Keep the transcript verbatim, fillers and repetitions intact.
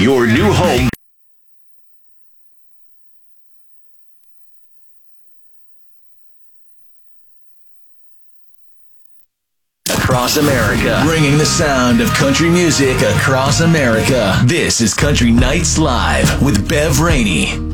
your new home. Across America, bringing the sound of country music across America. This is Country Nights Live with Bev Rainey.